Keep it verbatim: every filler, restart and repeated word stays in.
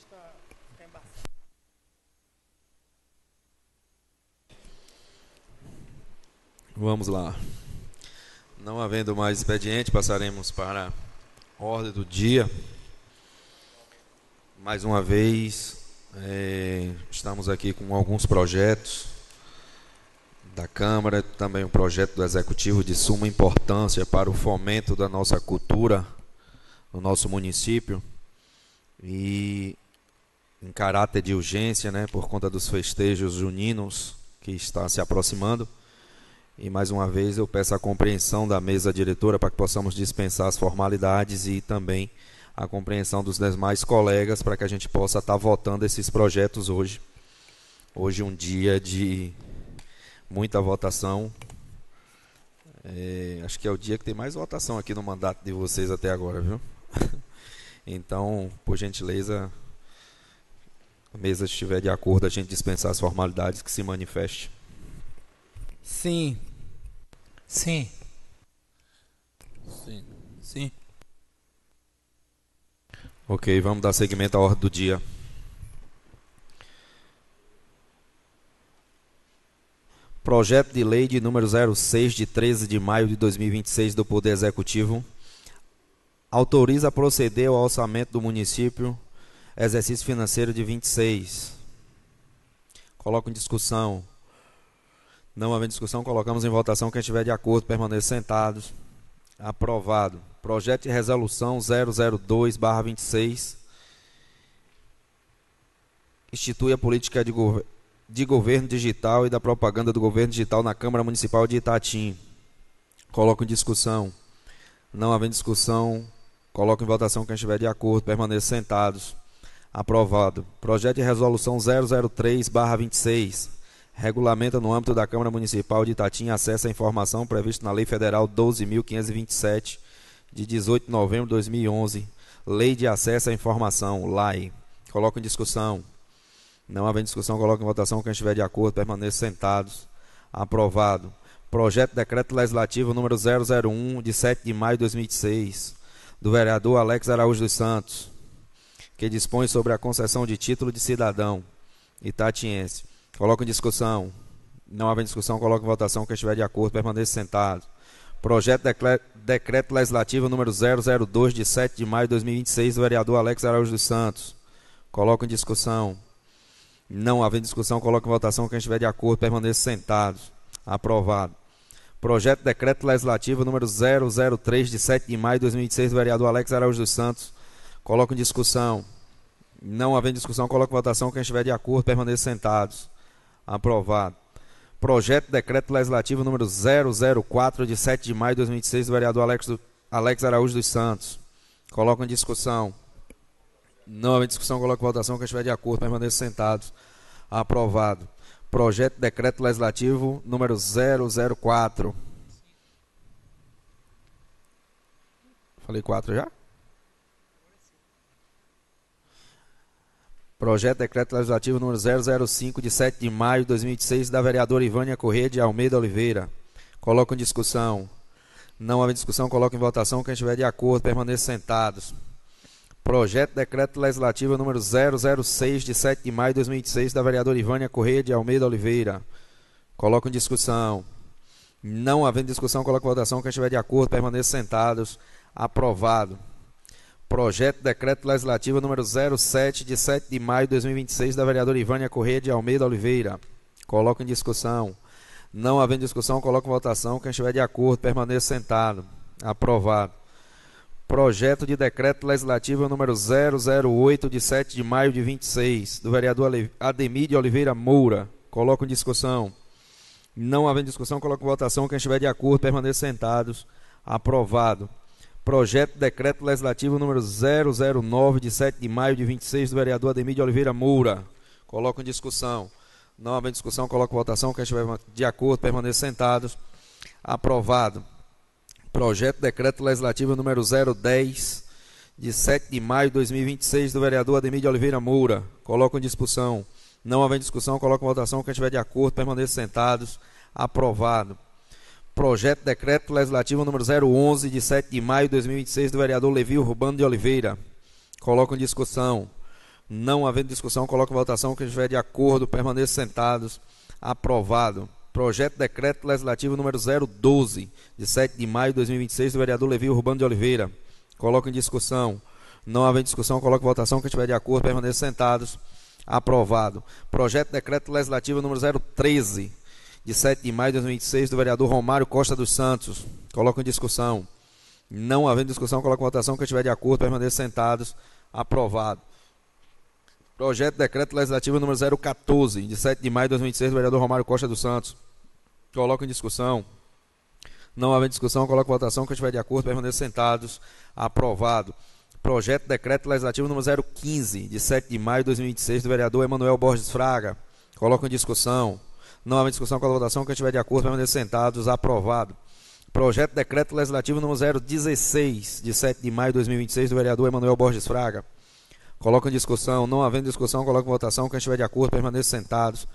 Vamos lá. Não havendo mais expediente, passaremos para a ordem do dia. Mais uma vez, é, estamos aqui com alguns projetos da Câmara, também um projeto do Executivo de suma importância para o fomento da nossa cultura no nosso município e em caráter de urgência, né, por conta dos festejos juninos que está se aproximando. E mais uma vez eu peço a compreensão da mesa diretora para que possamos dispensar as formalidades e também a compreensão dos demais colegas para que a gente possa estar votando esses projetos hoje. Hoje um dia de muita votação. É, acho que é o dia que tem mais votação aqui no mandato de vocês até agora, viu? Então, por gentileza, a mesa estiver de acordo, a gente dispensar as formalidades, que se manifeste. Sim. Sim. Sim. Sim. Ok, vamos dar seguimento à ordem do dia. Projeto de lei de número zero seis, de treze de maio de dois mil e vinte e seis do Poder Executivo, autoriza a proceder ao orçamento do município, exercício financeiro de vinte e seis. Coloco em discussão. Não havendo discussão, colocamos em votação. Quem estiver de acordo, permaneça sentados. Aprovado. Projeto de resolução zero zero dois barra vinte e seis. Institui a política de, gover de governo digital e da propaganda do governo digital na Câmara Municipal de Itatim. Coloco em discussão. Não havendo discussão, coloco em votação. Quem estiver de acordo, permaneça sentados. Aprovado. Projeto de resolução zero zero três barra vinte e seis. Regulamenta no âmbito da Câmara Municipal de Itatim acesso à informação prevista na Lei Federal doze mil quinhentos e vinte e sete, de dezoito de novembro de dois mil e onze, Lei de Acesso à Informação, L A I. Coloco em discussão. Não havendo discussão, coloco em votação. Quem estiver de acordo, permaneça sentados. Aprovado. Projeto de Decreto Legislativo número zero zero um, de sete de maio de dois mil e seis, do vereador Alex Araújo dos Santos, que dispõe sobre a concessão de título de cidadão itatiense. Coloco em discussão. Não havendo discussão, coloco em votação. Quem estiver de acordo, permaneça sentado. Projeto de Decreto Legislativo número zero zero dois, de sete de maio de dois mil e vinte e seis, do vereador Alex Araújo dos Santos. Coloco em discussão. Não havendo discussão, coloco em votação. Quem estiver de acordo, permaneça sentado. Aprovado. Projeto de Decreto Legislativo número zero zero três, de sete de maio de dois mil e vinte e seis, do vereador Alex Araújo dos Santos. Coloco em discussão. Não havendo discussão, coloco em votação. Quem estiver de acordo, permaneça sentados. Aprovado. Projeto de Decreto Legislativo número zero zero quatro, de sete de maio de dois mil e vinte e seis, do vereador Alex, do, Alex Araújo dos Santos. Coloco em discussão. Não havendo discussão, coloco em votação. Quem estiver de acordo, permaneça sentados. Aprovado. Projeto de Decreto Legislativo número zero zero quatro. Falei quatro já? Projeto de Decreto Legislativo número zero zero cinco, de sete de maio de dois mil e vinte e seis, da vereadora Ivânia Corrêa de Almeida Oliveira. Coloco em discussão. Não havendo discussão, coloco em votação. Quem estiver de acordo, permaneça sentados. Projeto de Decreto Legislativo número zero zero seis, de sete de maio de dois mil e vinte e seis, da vereadora Ivânia Corrêa de Almeida Oliveira. Coloco em discussão. Não havendo discussão, coloco em votação. Quem estiver de acordo, permaneça sentados. Aprovado. Projeto de Decreto Legislativo número zero sete, de sete de maio de dois mil e vinte e seis, da vereadora Ivânia Corrêa de Almeida Oliveira. Coloco em discussão. Não havendo discussão, coloco em votação. Quem estiver de acordo, permaneça sentado. Aprovado. Projeto de Decreto Legislativo número zero zero oito, de sete de maio de vinte e seis, do vereador Ademir de Oliveira Moura. Coloco em discussão. Não havendo discussão, coloco em votação. Quem estiver de acordo, permaneça sentados. Aprovado. Projeto de Decreto Legislativo número zero zero nove, de sete de maio de vinte e seis, do vereador Ademir de Oliveira Moura. Coloco em discussão. Não havendo discussão, coloco em votação. Quem estiver de acordo, permaneça sentados. Aprovado. Projeto de Decreto Legislativo número zero dez, de sete de maio de dois mil e vinte e seis, do vereador Ademir de Oliveira Moura. Coloco em discussão. Não havendo discussão, coloco em votação. Quem estiver de acordo, permaneça sentados. Aprovado. Projeto de Decreto Legislativo número zero onze, de sete de maio de dois mil e vinte e seis, do vereador Levi Urbano de Oliveira. Coloco em discussão. Não havendo discussão, coloco em votação. Quem estiver de acordo, permaneça sentados. Aprovado. Projeto de Decreto Legislativo número zero doze, de sete de maio de dois mil e vinte e seis, do vereador Levi Urbano de Oliveira. Coloco em discussão. Não havendo discussão, coloco em votação. Quem estiver de acordo, permaneça sentados. Aprovado. Projeto de Decreto Legislativo número zero treze, de sete de maio de dois mil e vinte e seis, do vereador Romário Costa dos Santos. Coloco em discussão. Não havendo discussão, coloco em votação. Quem estiver de acordo, permaneça sentados. Aprovado. Projeto de Decreto Legislativo número zero quatorze, de sete de maio de dois mil e vinte e seis, do vereador Romário Costa dos Santos. Coloco em discussão. Não havendo discussão, coloco em votação. Quem estiver de acordo, permaneça sentados. Aprovado. Projeto de Decreto Legislativo número zero quinze, de sete de maio de dois mil e vinte e seis, do vereador Emanuel Borges Fraga. Coloco em discussão. Não havendo discussão, coloco em votação. Quem estiver de acordo, permaneça sentados. Aprovado. Projeto de Decreto Legislativo número zero dezesseis, de sete de maio de dois mil e vinte e seis, do vereador Emanuel Borges Fraga. Coloco em discussão. Não havendo discussão, coloco em votação. Quem estiver de acordo, permaneça sentados.